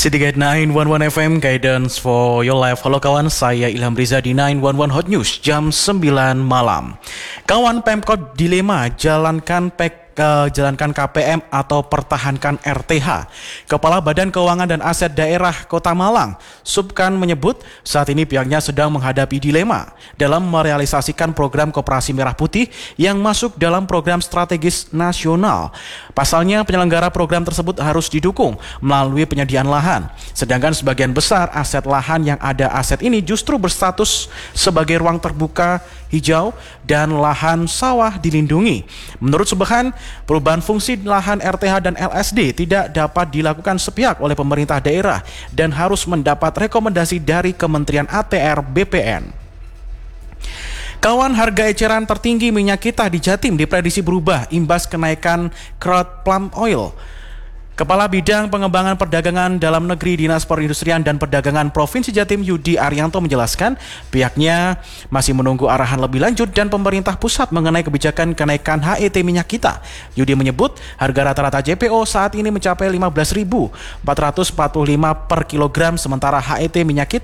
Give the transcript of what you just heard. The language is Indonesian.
Citygate 911 FM Guidance for Your Life. Halo kawan, saya Ilham Riza di 911 Hot News jam 9 malam. Kawan, Pemkot dilema jalankan KPM atau pertahankan RTH. Kepala Badan Keuangan dan Aset Daerah Kota Malang, Subkan, menyebut saat ini pihaknya sedang menghadapi dilema dalam merealisasikan program Koperasi Merah Putih yang masuk dalam program strategis nasional. Pasalnya penyelenggara program tersebut harus didukung melalui penyediaan lahan. Sedangkan sebagian besar aset lahan yang ada aset ini justru berstatus sebagai ruang terbuka hijau dan lahan sawah dilindungi. Menurut Subkan, perubahan fungsi lahan RTH dan LSD tidak dapat dilakukan sepihak oleh pemerintah daerah dan harus mendapat rekomendasi dari Kementerian ATR BPN. Kawan, harga eceran tertinggi minyak kita di Jatim diprediksi berubah imbas kenaikan crude palm oil. Kepala Bidang Pengembangan Perdagangan Dalam Negeri Dinas Perindustrian dan Perdagangan Provinsi Jatim Yudi Arianto menjelaskan pihaknya masih menunggu arahan lebih lanjut dan pemerintah pusat mengenai kebijakan kenaikan HET minyak kita. Yudi menyebut harga rata-rata JPO saat ini mencapai 15.445 per kilogram, sementara HET minyak kita